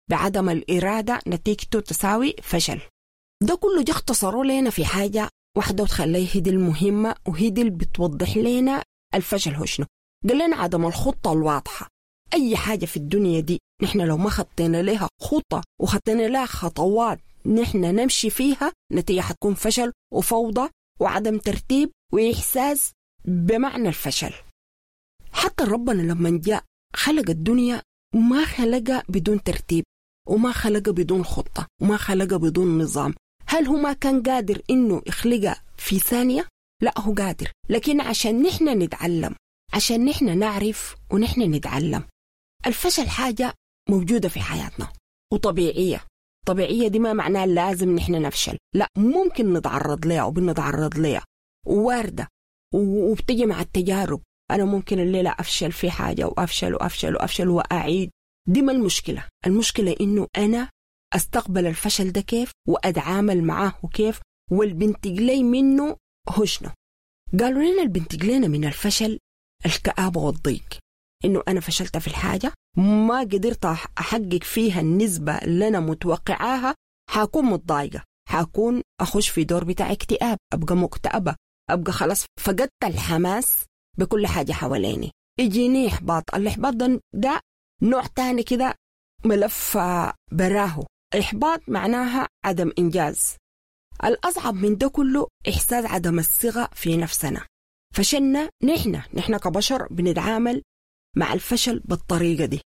بعدم الإرادة نتيجته تساوي فشل. ده كله جه اختصروا لنا في حاجة واحدة وتخليه هي دي المهمة وهي دي اللي بتوضح لنا الفشل هو شنو. قال لنا عدم الخطة الواضحة. أي حاجة في الدنيا دي نحن لو ما خطينا لها خطة وخطينا لها خطوات نحن نمشي فيها، نتيجة حتكون فشل وفوضى وعدم ترتيب وإحساس بمعنى الفشل. حتى ربنا لما جاء خلق الدنيا ما خلقها بدون ترتيب وما خلقها بدون خطة وما خلقها بدون نظام. هل هو ما كان قادر إنه يخلقها في ثانية؟ لا، هو قادر، لكن عشان نحن نتعلم، عشان نحن نعرف ونحن نتعلم. الفشل حاجة موجودة في حياتنا وطبيعية. طبيعية دي ما معناه لازم نحن نفشل، لا، ممكن نتعرض لها وبنتعرض لها وواردة وبتجي مع التجارب. أنا ممكن الليلة أفشل في حاجة وأفشل وأفشل وأفشل وأعيد. دي ما المشكلة. المشكلة إنه أنا أستقبل الفشل ده كيف وأتعامل معاه كيف، والبنتج لي منه هشنه. قالوا لنا البنتج لنا من الفشل الكآبة والضيق، إنه أنا فشلت في الحاجة ما قدرت أحقق فيها النسبة اللي أنا متوقعاها، حاكون متضايقة، حاكون أخش في دور بتاع اكتئاب، أبقى مكتئبة، أبقى خلاص فقدت الحماس بكل حاجة حواليني، يجيني إحباط. الإحباط ده نوع تاني كده ملف براه. إحباط معناها عدم إنجاز. الأصعب من ده كله إحساس عدم الثقة في نفسنا. فشلنا نحن كبشر بنتعامل مع الفشل بالطريقة دي،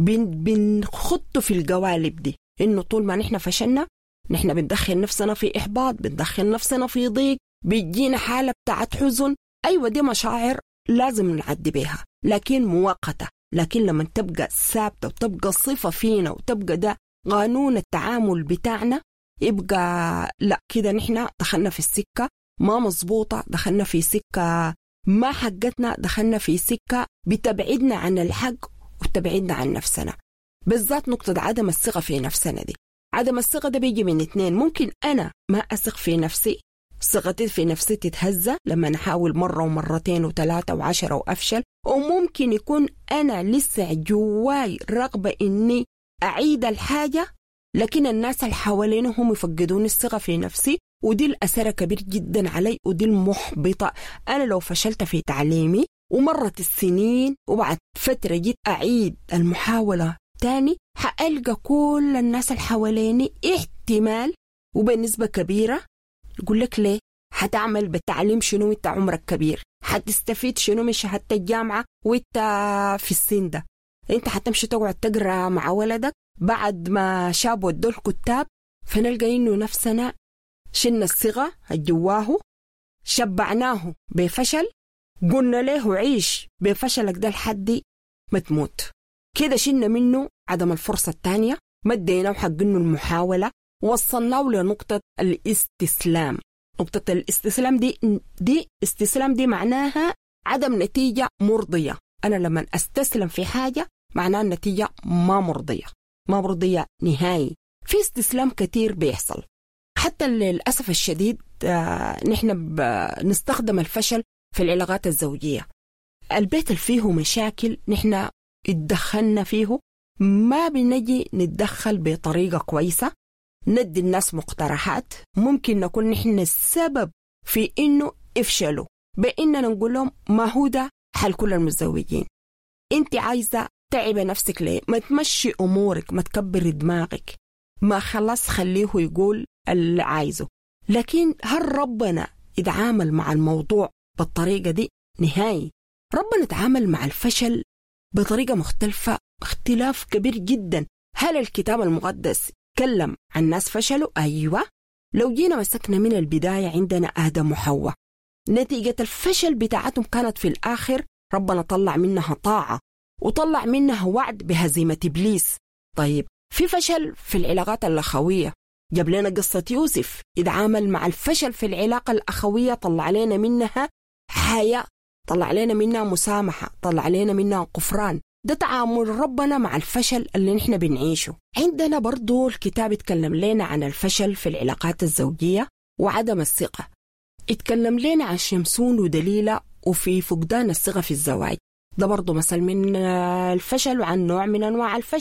بنخط في القوالب دي، إنه طول ما نحن فشلنا نحن بندخل نفسنا في إحباط، بندخل نفسنا في ضيق، بيجينا حالة بتاعت حزن. أيوة دي مشاعر لازم نعدي بيها لكن مؤقتة، لكن لما تبقى ثابتة وتبقى صفة فينا وتبقى ده قانون التعامل بتاعنا، يبقى لا كده نحن دخلنا في السكة ما مظبوطة، دخلنا في سكة ما حقتنا، دخلنا في سكة بتبعدنا عن الحق وتبعدنا عن نفسنا. بالذات نقطة عدم الثقة في نفسنا دي. عدم الثقة ده بيجي من اتنين. ممكن أنا ما أثق في نفسي، ثقتي في نفسي تتهزة لما نحاول مرة ومرتين وثلاثة وعشرة وأفشل، وممكن يكون أنا لسه جواي رغبة إني أعيد الحاجة، لكن الناس اللي حوالينا هم يفقدون الثقة في نفسي، ودي الأثر كبير جدا علي، ودي المحبطة. أنا لو فشلت في تعليمي ومرت السنين وبعد فترة جيت أعيد المحاولة تاني، حألقى كل الناس اللي حواليني احتمال وبنسبة كبيرة يقول لك ليه حتعمل بالتعليم شنو وانت عمرك كبير، حتستفيد شنو من شهادة الجامعة وانت في السن ده، انت حتمشي تقعد تقرأ مع ولدك بعد ما شاب ودوا الكتاب. فنلقى انه نفسنا شلنا الصغة الجواه، شبعناه بفشل، قلنا له عيش بفشلك ده لحد ما تموت. كده شلنا منه عدم الفرصة الثانية، مديناه حق انه المحاولة، وصلناه لنقطة الاستسلام. نقطة الاستسلام دي استسلام دي معناها عدم نتيجة مرضية. أنا لما أستسلم في حاجة معناها النتيجة ما مرضية نهائي. في استسلام كتير بيحصل، حتى للأسف الشديد نحن نستخدم الفشل في العلاقات الزوجية. البيت اللي فيه مشاكل نحن اتدخلنا فيه، ما بنجي نتدخل بطريقة كويسة، ندي الناس مقترحات، ممكن نكون نحن السبب في إنه افشلوا، بإننا نقول لهم ما هو ده حل كل المتزوجين. انت عايزة تعب نفسك ليه؟ ما تمشي أمورك، ما تكبر دماغك، ما خلاص خليه يقول اللي عايزه. لكن هل ربنا يتعامل مع الموضوع بالطريقة دي؟ نهائي. ربنا يتعامل مع الفشل بطريقة مختلفة، اختلاف كبير جدا. هل الكتاب المقدس تكلم عن ناس فشلوا؟ أيوة. لو جينا مسكنا من البداية عندنا آدم وحواء، نتيجة الفشل بتاعتهم كانت في الآخر ربنا طلع منها طاعة وطلع منها وعد بهزيمة إبليس. طيب في فشل في العلاقات الأخوية، جاب لنا قصة يوسف يتعامل مع الفشل في العلاقة الأخوية، طلع لنا منها حياة، طلع لنا منها مسامحة، طلع لنا منها غفران. ده تعامل ربنا مع الفشل اللي نحن بنعيشه. عندنا برضو الكتاب يتكلم لنا عن الفشل في العلاقات الزوجية وعدم الثقة. يتكلم لنا عن شمسون ودليلة وفي فقدان الثقة في الزواج. ده برضو مثل من الفشل وعن نوع من أنواع الفشل.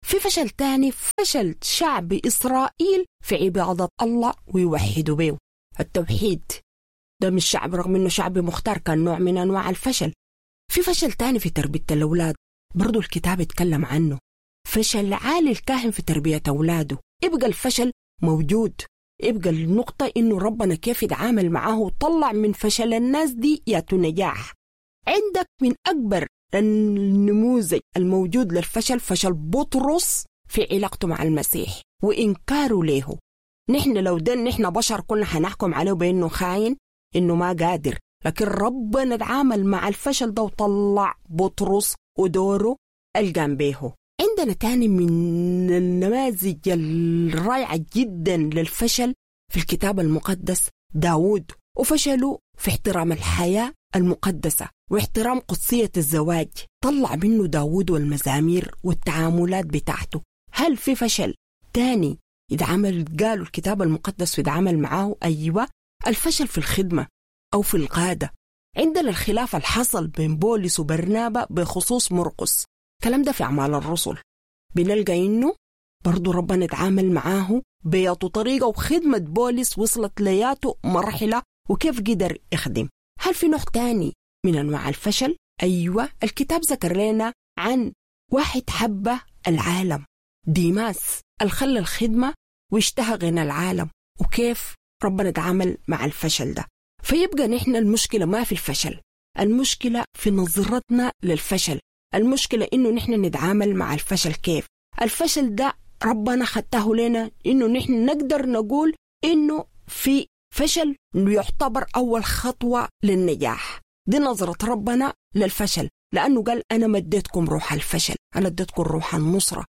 في فشل تاني، فشل شعب إسرائيل في عبادة الله ويوحدوا به. التوحيد ده مش شعب، رغم انه شعب مختار، كان نوع من انواع الفشل. في فشل تاني في تربية الأولاد، برضو الكتاب يتكلم عنه، فشل عالي الكاهن في تربية أولاده. يبقى الفشل موجود، يبقى النقطة إنه ربنا كيف يتعامل معه وطلع من فشل الناس دي ياتوا نجاح. عندك من أكبر النموذج الموجود للفشل فشل بطرس في علاقته مع المسيح وإنكاره له. نحن لو نحن بشر كنا حنحكم عليه بأنه خاين، إنه ما قادر، لكن ربنا تعامل مع الفشل ده وطلع بطرس ودوره القام به. عندنا تاني من النماذج الرائعة جدا للفشل في الكتاب المقدس داود، وفشله في احترام الحياة المقدسة واحترام قدسية الزواج. طلع منه داود والمزامير والتعاملات بتاعته. هل في فشل تاني قالوا الكتاب المقدس يتعامل معه؟ أيوة، الفشل في الخدمة أو في القادة. عندنا الخلاف الحصل بين بولس وبرنابا بخصوص مرقس، الكلام ده في أعمال الرسل. بنلقى إنه برضو ربنا يتعامل معاه بياته طريقة، وخدمة بولس وصلت لياته مرحلة وكيف قدر يخدم. هل في نوع تاني من أنواع الفشل؟ أيوة، الكتاب ذكر لنا عن واحد حب العالم، ديماس، الخل الخدمة واشتهى غنى العالم، وكيف ربنا يتعامل مع الفشل ده. فيبقى نحن المشكلة ما في الفشل، المشكلة في نظرتنا للفشل. المشكلة إنه نحن نتعامل مع الفشل كيف. الفشل ده ربنا خدته لنا إنه نحن نقدر نقول إنه في فشل يعتبر أول خطوة للنجاح. دي نظرة ربنا للفشل، لأنه قال أنا مديتكم روح الفشل، أنا اديتكم روح النصرة.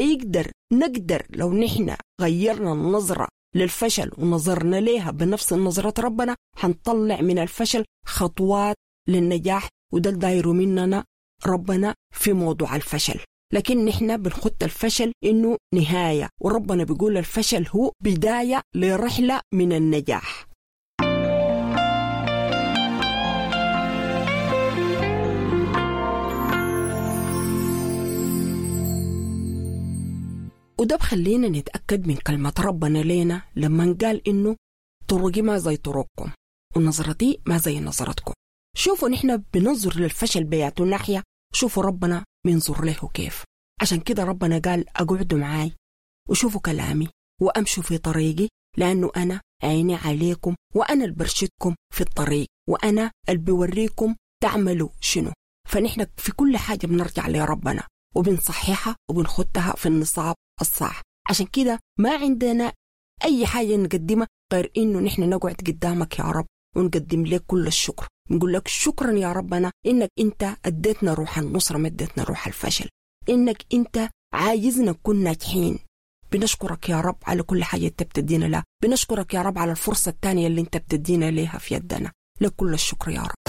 نقدر لو نحن غيرنا النظرة للفشل ونظرنا ليها بنفس النظرة ربنا، حنطلع من الفشل خطوات للنجاح. وده دايره مننا ربنا في موضوع الفشل. لكن نحن بنخط الفشل إنه نهاية، وربنا بيقول الفشل هو بداية لرحلة من النجاح. وده بخلينا نتأكد من كلمة ربنا لنا لما قال إنه طرقي ما زي طرقكم ونظرتي ما زي نظرتكم. شوفوا نحن بننظر للفشل بياته ناحية، شوفوا ربنا بينظر له كيف. عشان كده ربنا قال أقعدوا معاي وشوفوا كلامي وأمشوا في طريقي، لأنه أنا عيني عليكم وأنا اللي برشدكم في الطريق وأنا اللي بوريكم تعملوا شنو. فنحن في كل حاجة بنرجع لربنا وبنصححها وبنخدها في النصاب الصح. عشان كده ما عندنا أي حاجة نقدمها غير إنه نحن نقعد قدامك يا رب ونقدم لك كل الشكر، نقول لك شكرا يا ربنا إنك أنت أديتنا روح النصرة، ما أديتنا روح الفشل، إنك أنت عايزنا نكون ناجحين. بنشكرك يا رب على كل حاجة أنت بتدينا لها، بنشكرك يا رب على الفرصة الثانية اللي أنت بتدينا لها في يدنا. لك كل الشكر يا رب.